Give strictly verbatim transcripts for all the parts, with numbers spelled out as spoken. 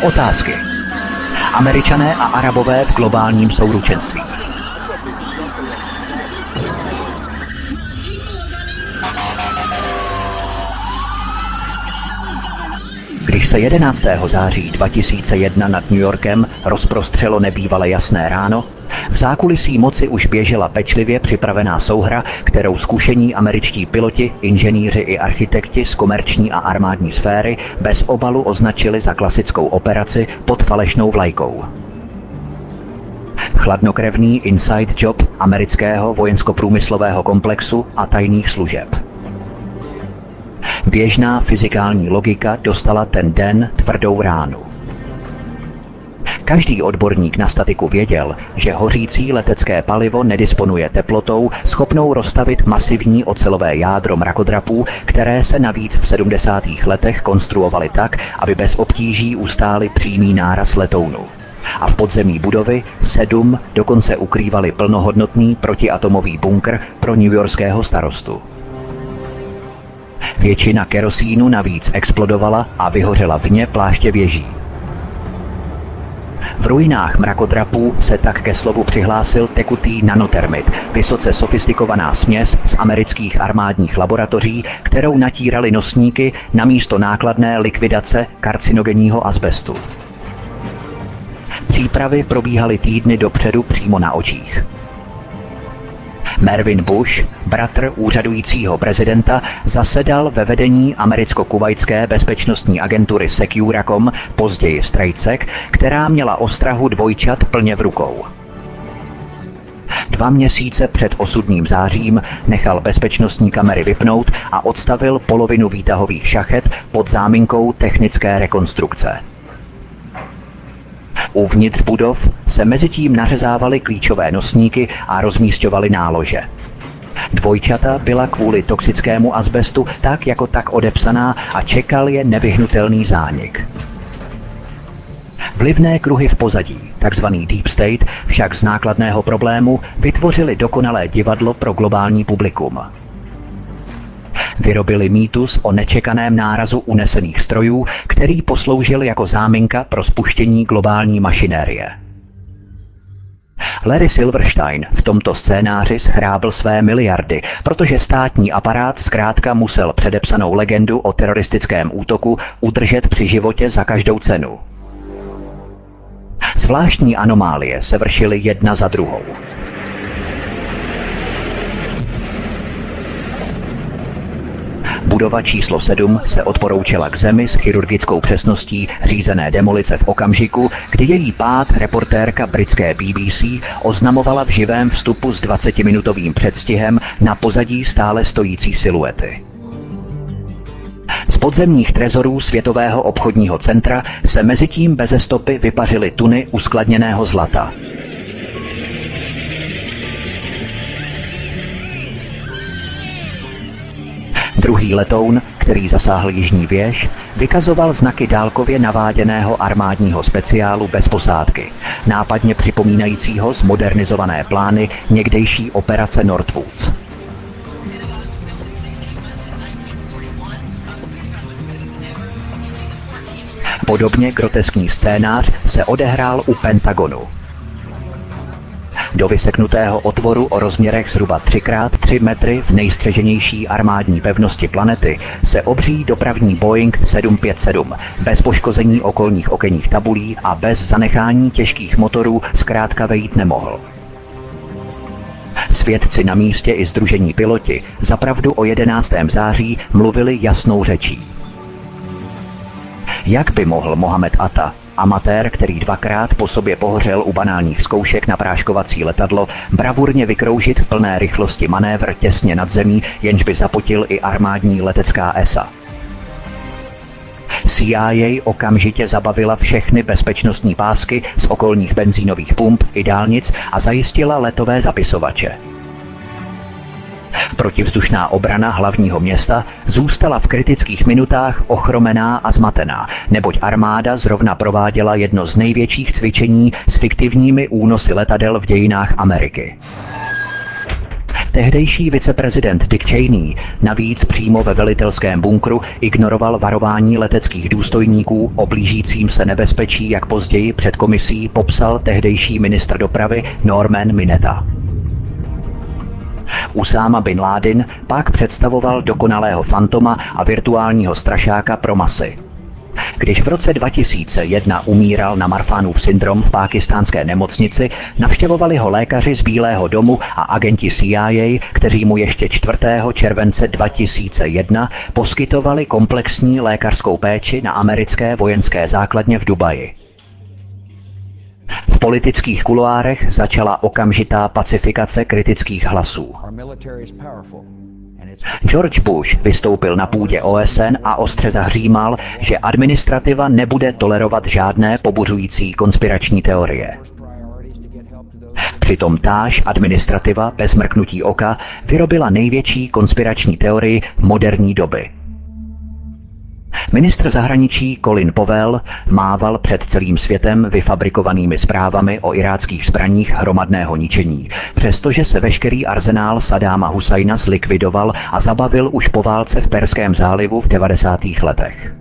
Otázky. Američané a Arabové v globálním souručenství. Když se jedenáctého září dva tisíce jedna nad New Yorkem rozprostřelo nebývale jasné ráno, v zákulisí moci už běžela pečlivě připravená souhra, kterou zkušení američtí piloti, inženýři i architekti z komerční a armádní sféry bez obalu označili za klasickou operaci pod falešnou vlajkou. Chladnokrevný inside job amerického vojensko-průmyslového komplexu a tajných služeb. Běžná fyzikální logika dostala ten den tvrdou ránu. Každý odborník na statiku věděl, že hořící letecké palivo nedisponuje teplotou schopnou rozstavit masivní ocelové jádro mrakodrapů, které se navíc v sedmdesátých letech konstruovaly tak, aby bez obtíží ustály přímý náraz letounu. A v podzemí budovy sedm dokonce ukrývali plnohodnotný protiatomový bunkr pro newyorského starostu. Většina kerosínu navíc explodovala a vyhořela vně pláště věží. V ruinách mrakodrapů se tak ke slovu přihlásil tekutý nanotermit, vysoce sofistikovaná směs z amerických armádních laboratoří, kterou natírali nosníky namísto nákladné likvidace karcinogenního azbestu. Přípravy probíhaly týdny dopředu přímo na očích. Mervyn Bush, bratr úřadujícího prezidenta, zasedal ve vedení americko-kuvajské bezpečnostní agentury Securacom, později Strejcek, která měla ostrahu dvojčat plně v rukou. Dva měsíce před osudným zářím nechal bezpečnostní kamery vypnout a odstavil polovinu výtahových šachet pod záminkou technické rekonstrukce. Uvnitř budov se mezitím nařezávaly klíčové nosníky a rozmísťovaly nálože. Dvojčata byla kvůli toxickému azbestu tak jako tak odepsaná a čekal je nevyhnutelný zánik. Vlivné kruhy v pozadí, takzvaný Deep State, však z nákladného problému vytvořili dokonalé divadlo pro globální publikum. Vyrobili mýtus o nečekaném nárazu unesených strojů, který posloužil jako záminka pro spuštění globální mašinérie. Larry Silverstein v tomto scénáři schrábl své miliardy, protože státní aparát zkrátka musel předepsanou legendu o teroristickém útoku udržet při životě za každou cenu. Zvláštní anomálie se vršily jedna za druhou. Budova číslo sedm se odporoučela k zemi s chirurgickou přesností řízené demolice v okamžiku, kdy její pád reportérka britské B B C oznamovala v živém vstupu s dvacetiminutovým předstihem na pozadí stále stojící siluety. Z podzemních trezorů Světového obchodního centra se mezitím beze stopy vypařily tuny uskladněného zlata. Druhý letoun, který zasáhl jižní věž, vykazoval znaky dálkově naváděného armádního speciálu bez posádky, nápadně připomínajícího zmodernizované plány někdejší operace Northwoods. Podobně groteskní scénář se odehrál u Pentagonu. Do vyseknutého otvoru o rozměrech zhruba tři krát tři metry v nejstřeženější armádní pevnosti planety se obří dopravní Boeing sedm pět sedm bez poškození okolních okenních tabulí a bez zanechání těžkých motorů zkrátka vejít nemohl. Svědci na místě i sdružení piloti zapravdu o jedenáctého září mluvili jasnou řečí. Jak by mohl Mohamed Atta, amatér, který dvakrát po sobě pohořel u banálních zkoušek na práškovací letadlo, bravurně vykroužit v plné rychlosti manévr těsně nad zemí, jenž by zapotil i armádní letecká E S A. C I A okamžitě zabavila všechny bezpečnostní pásky z okolních benzínových pump i dálnic a zajistila letové zapisovače. Protivzdušná obrana hlavního města zůstala v kritických minutách ochromená a zmatená, neboť armáda zrovna prováděla jedno z největších cvičení s fiktivními únosy letadel v dějinách Ameriky. Tehdejší viceprezident Dick Cheney navíc přímo ve velitelském bunkru ignoroval varování leteckých důstojníků o blížícím se nebezpečí, jak později před komisí popsal tehdejší ministr dopravy Norman Mineta. Usáma bin Ládin pak představoval dokonalého fantoma a virtuálního strašáka pro masy. Když v roce dva tisíce jedna umíral na Marfanův syndrom v pákistánské nemocnici, navštěvovali ho lékaři z Bílého domu a agenti C I A, kteří mu ještě čtvrtého července dva tisíce jedna poskytovali komplexní lékařskou péči na americké vojenské základně v Dubaji. V politických kuloárech začala okamžitá pacifikace kritických hlasů. George Bush vystoupil na půdě O S N a ostře zahřímal, že administrativa nebude tolerovat žádné pobuřující konspirační teorie. Přitom táž administrativa bez mrknutí oka vyrobila největší konspirační teorii moderní doby. Ministr zahraničí Colin Powell mával před celým světem vyfabrikovanými zprávami o iráckých zbraních hromadného ničení, přestože se veškerý arzenál Saddáma Husajna zlikvidoval a zabavil už po válce v Perském zálivu v devadesátých letech.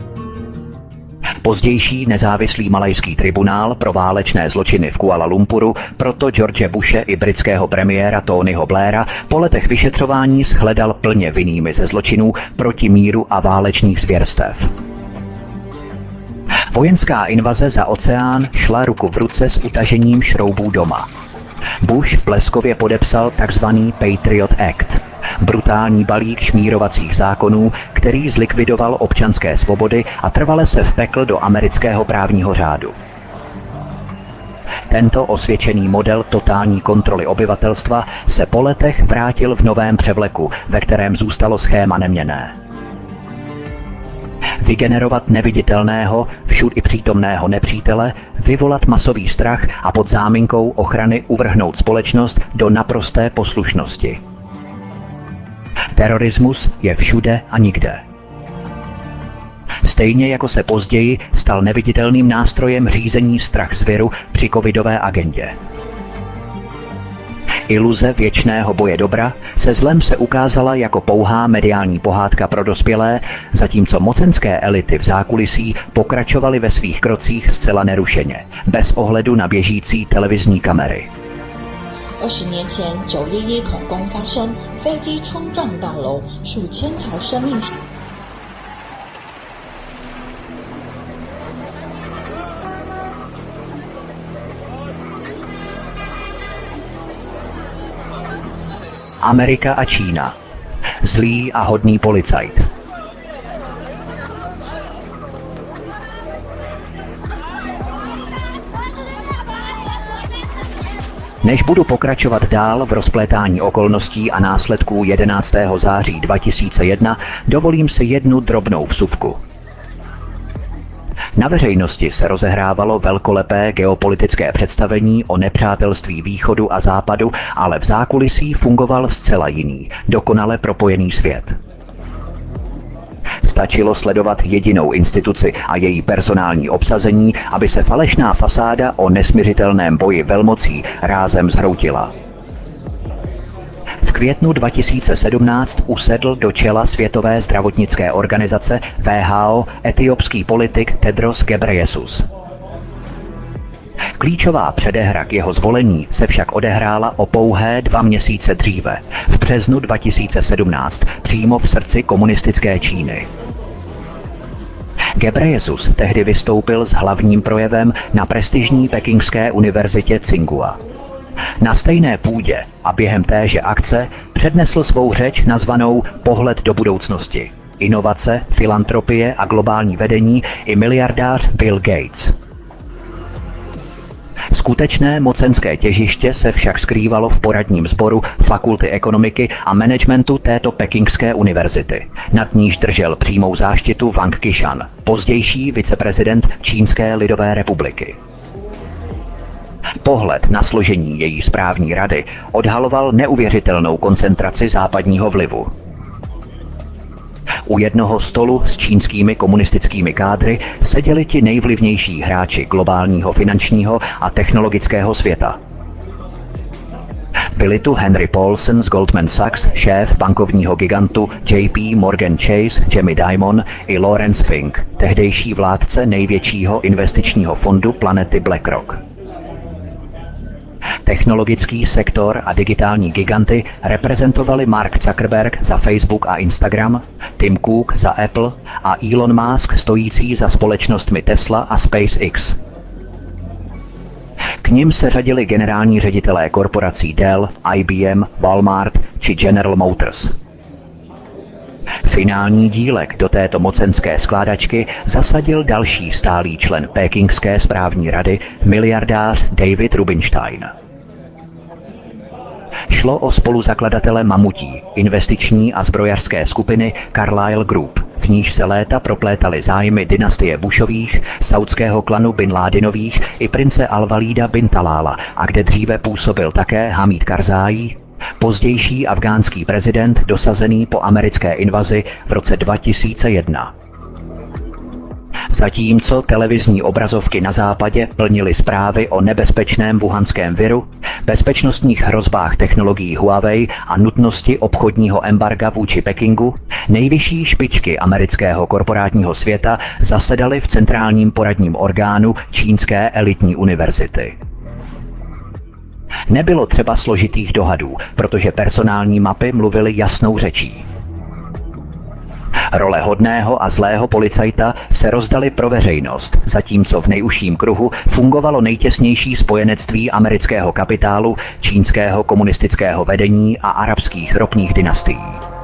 Pozdější nezávislý malajský tribunál pro válečné zločiny v Kuala Lumpuru proto George Bushe i britského premiéra Tonyho Blaira po letech vyšetřování shledal plně vinnými ze zločinů proti míru a válečných zvěrstev. Vojenská invaze za oceán šla ruku v ruce s utažením šroubů doma. Bush bleskově podepsal tzv. Patriot Act, brutální balík šmírovacích zákonů, který zlikvidoval občanské svobody a trvale se vpekl do amerického právního řádu. Tento osvědčený model totální kontroly obyvatelstva se po letech vrátil v novém převleku, ve kterém zůstalo schéma neměnné. Vygenerovat neviditelného, všud i přítomného nepřítele, vyvolat masový strach a pod záminkou ochrany uvrhnout společnost do naprosté poslušnosti. Terorismus je všude a nikde. Stejně jako se později stal neviditelným nástrojem řízení strach z viru při covidové agendě. Iluze věčného boje dobra se zlem se ukázala jako pouhá mediální pohádka pro dospělé, zatímco mocenské elity v zákulisí pokračovaly ve svých krocích zcela nerušeně, bez ohledu na běžící televizní kamery. 二十年前，九一一恐攻发生，飞机冲撞大楼，数千条生命。 Amerika a Čína. Zlý a hodný policajt. Než budu pokračovat dál v rozplétání okolností a následků jedenáctého září dva tisíce jedna, dovolím si jednu drobnou vsuvku. Na veřejnosti se rozehrávalo velkolepé geopolitické představení o nepřátelství východu a západu, ale v zákulisí fungoval zcela jiný, dokonale propojený svět. Stačilo sledovat jedinou instituci a její personální obsazení, aby se falešná fasáda o nesmiřitelném boji velmocí rázem zhroutila. V květnu dva tisíce sedmnáct usedl do čela Světové zdravotnické organizace W H O etiopský politik Tedros Ghebreyesus. Klíčová předehra k jeho zvolení se však odehrála o pouhé dva měsíce dříve, v březnu dva tisíce sedmnáct, přímo v srdci komunistické Číny. Ghebreyesus tehdy vystoupil s hlavním projevem na prestižní pekingské univerzitě Tsinghua. Na stejné půdě a během téže akce přednesl svou řeč nazvanou Pohled do budoucnosti. Inovace, filantropie a globální vedení i miliardář Bill Gates. Skutečné mocenské těžiště se však skrývalo v poradním sboru Fakulty ekonomiky a managementu této pekingské univerzity. Nad níž držel přímou záštitu Wang Qishan, pozdější viceprezident Čínské lidové republiky. Pohled na složení její správní rady odhaloval neuvěřitelnou koncentraci západního vlivu. U jednoho stolu s čínskými komunistickými kádry seděli ti nejvlivnější hráči globálního finančního a technologického světa. Byli tu Henry Paulson z Goldman Sachs, šéf bankovního gigantu J P Morgan Chase, Jamie Dimon i Lawrence Fink, tehdejší vládce největšího investičního fondu planety BlackRock. Technologický sektor a digitální giganty reprezentovali Mark Zuckerberg za Facebook a Instagram, Tim Cook za Apple a Elon Musk stojící za společnostmi Tesla a SpaceX. K nim se řadili generální ředitelé korporací Dell, I B M, Walmart či General Motors. Finální dílek do této mocenské skládačky zasadil další stálý člen pekingské správní rady, miliardář David Rubinstein. Šlo o spoluzakladatele mamutí, investiční a zbrojařské skupiny Carlyle Group, v níž se léta proplétaly zájmy dynastie Bushových, saudského klanu Bin Ládinových i prince Al-Walída bin Talála, a kde dříve působil také Hamid Karzai, pozdější afgánský prezident dosazený po americké invazi v roce dva tisíce jedna. Zatímco televizní obrazovky na západě plnily zprávy o nebezpečném wuhanském viru, bezpečnostních hrozbách technologií Huawei a nutnosti obchodního embarga vůči Pekingu, nejvyšší špičky amerického korporátního světa zasedaly v centrálním poradním orgánu čínské elitní univerzity. Nebylo třeba složitých dohadů, protože personální mapy mluvily jasnou řečí. Role hodného a zlého policajta se rozdaly pro veřejnost, zatímco v nejužším kruhu fungovalo nejtěsnější spojenectví amerického kapitálu, čínského komunistického vedení a arabských ropných dynastií.